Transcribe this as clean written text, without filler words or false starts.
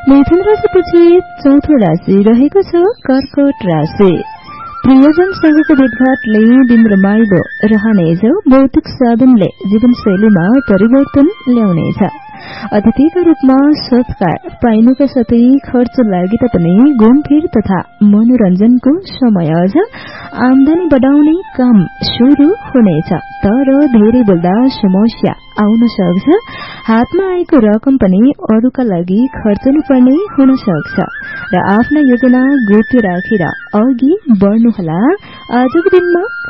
मिथुन राशिपछि चौथो राशि रहेको छ कर्कट राशि। प्रियजनसँगको भेटघाटले दिन रमाइलो रहनेछ। भौतिक साधनले जीवनशैलीमा परिवर्तन ल्याउनेछ। अतिथिका रूपमा सत्कार पाइनुका साथै खर्च लागे तापनि घुमफिर तथा मनोरञ्जनको समय छ। आमदानी बढाउने काम शुरू हुनेछ, तर धेरै बोल्दा समस्या आउन सक्छ। हातमा आएको रकम पनि अरूका लागि खर्चनु पर्ने हुन सक्छ र आफ्ना योजना गोप्य राखेर अघि बढ्नुहोला। आजको दिनमा